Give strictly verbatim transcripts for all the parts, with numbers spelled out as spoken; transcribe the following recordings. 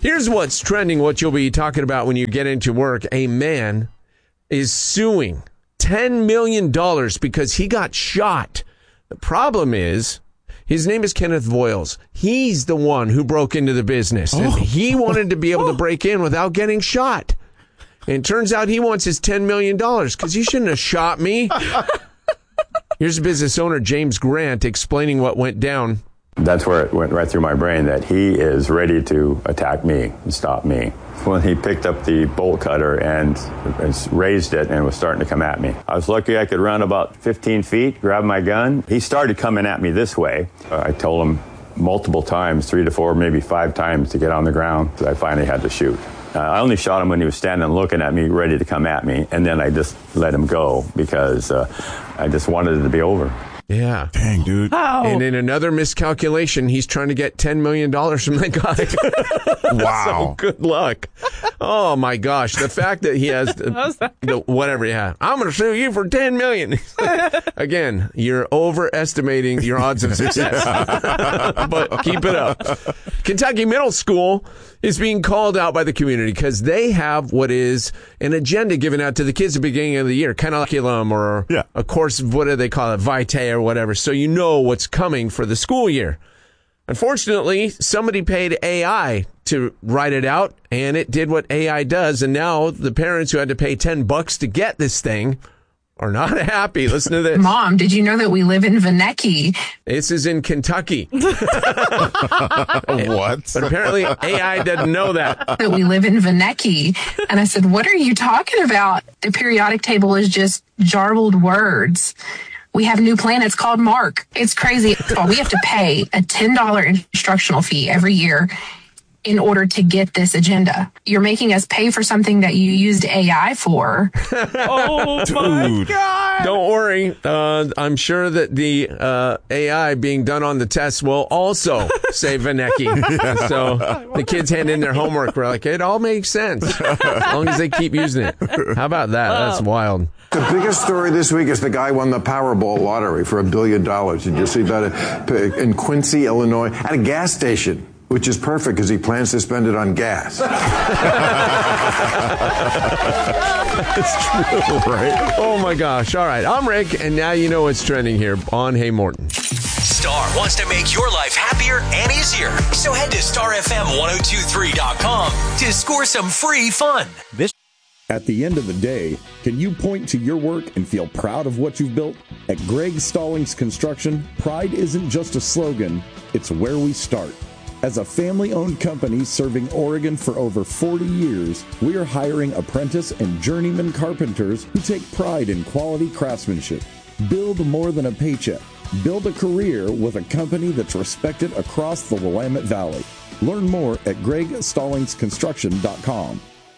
Here's what's trending, what you'll be talking about when you get into work. A man is suing ten million dollars because he got shot. The problem is, his name is Kenneth Voiles. He's the one who broke into the business. And he wanted to be able to break in without getting shot. And it turns out he wants his ten million dollars because he shouldn't have shot me. Here's business owner James Grant explaining what went down. That's where it went right through my brain that he is ready to attack me and stop me. When he picked up the bolt cutter and raised it and was starting to come at me. I was lucky I could run about fifteen feet, grab my gun. He started coming at me this way. Uh, I told him multiple times, three to four, maybe five times to get on the ground. So I finally had to shoot. Uh, I only shot him when he was standing looking at me, ready to come at me. And then I just let him go because uh, I just wanted it to be over. Yeah. Dang, dude. Oh. And in another miscalculation, he's trying to get ten million dollars from that guy. Wow. So good luck. Oh, my gosh. The fact that he has the, the whatever he had. I'm going to sue you for ten million dollars. Again, you're overestimating your odds of success. But keep it up. Kentucky Middle School is being called out by the community because they have what is an agenda given out to the kids at the beginning of the year, kind of like curriculum or yeah. a course, what do they call it, Vitae or whatever, so you know what's coming for the school year. Unfortunately, somebody paid A I to write it out, and it did what A I does, and now the parents who had to pay ten bucks to get this thing are not happy. Listen to this. Mom, did you know that we live in Vanecki? This is in Kentucky. What? But apparently A I doesn't know that. That we live in Vanecki. And I said, what are you talking about? The periodic table is just jarbled words. We have new planets called Mark. It's crazy. We have to pay a ten dollars instructional fee every year in order to get this agenda. You're making us pay for something that you used A I for. Oh, Dude. my God. Don't worry. Uh, I'm sure that the uh, A I being done on the tests will also say Vanecki. So the kids hand in their homework. We're like, it all makes sense as long as they keep using it. How about that? That's wild. The biggest story this week is the guy won the Powerball lottery for a billion dollars. Did you see that in Quincy, Illinois, at a gas station? Which is perfect because he plans to spend it on gas. It's true, right? Oh, my gosh. All right. I'm Rick, and now you know what's trending here on Hey Morton. Star wants to make your life happier and easier. So head to star f m ten twenty-three dot com to score some free fun. This At the end of the day, can you point to your work and feel proud of what you've built? At Greg Stallings Construction, pride isn't just a slogan, it's where we start. As a family-owned company serving Oregon for over forty years, we are hiring apprentice and journeyman carpenters who take pride in quality craftsmanship. Build more than a paycheck. Build a career with a company that's respected across the Willamette Valley. Learn more at greg stallings construction dot com.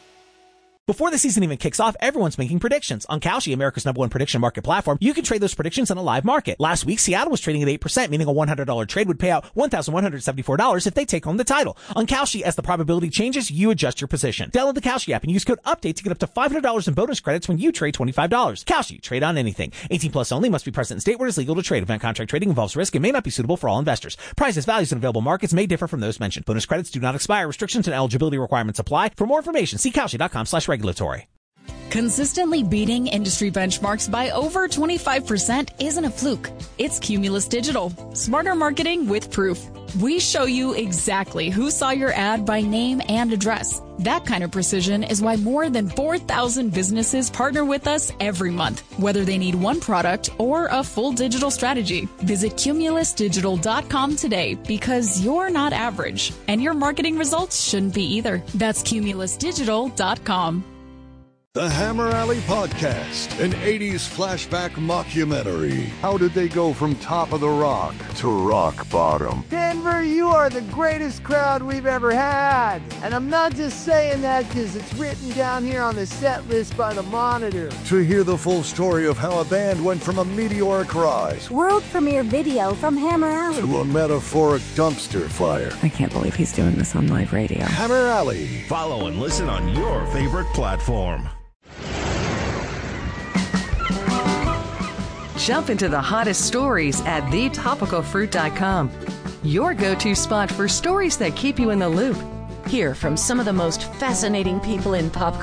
Before the season even kicks off, everyone's making predictions. On Kalshi, America's number one prediction market platform, you can trade those predictions in a live market. Last week, Seattle was trading at eight percent, meaning a one hundred dollars trade would pay out one thousand one hundred seventy-four dollars if they take home the title. On Kalshi, as the probability changes, you adjust your position. Download the Kalshi app and use code UPDATE to get up to five hundred dollars in bonus credits when you trade twenty-five dollars. Kalshi, trade on anything. eighteen plus only, must be present in state where it is legal to trade. Event contract trading involves risk and may not be suitable for all investors. Prices, values, and available markets may differ from those mentioned. Bonus credits do not expire. Restrictions and eligibility requirements apply. For more information, see kalshi dot com slash regulatory. Consistently beating industry benchmarks by over twenty-five percent isn't a fluke. It's Cumulus Digital. Smarter marketing with proof. We show you exactly who saw your ad by name and address. That kind of precision is why more than four thousand businesses partner with us every month, whether they need one product or a full digital strategy. Visit cumulus digital dot com today because you're not average, and your marketing results shouldn't be either. That's cumulus digital dot com. The Hammer Alley Podcast, an eighties flashback mockumentary. How did they go from top of the rock to rock bottom? Denver, you are the greatest crowd we've ever had. And I'm not just saying that because it's written down here on the set list by the Monitor. To hear the full story of how a band went from a meteoric rise, world premiere video from Hammer Alley, to a metaphoric dumpster fire. I can't believe he's doing this on live radio. Hammer Alley. Follow and listen on your favorite platform. Jump into the hottest stories at the topical fruit dot com. Your go-to spot for stories that keep you in the loop. Hear from some of the most fascinating people in pop culture.